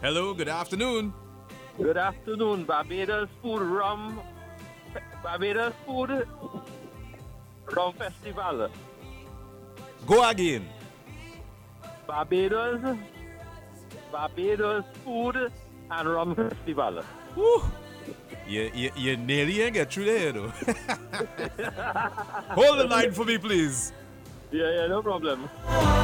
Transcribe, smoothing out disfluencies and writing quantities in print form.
Hello, good afternoon. Good afternoon. Barbados food rum. Barbados food rum festival. Go again. Barbados food and rum festival. Woo. You nearly ain't get through there, though. Hold the line for me, please. Yeah, no problem.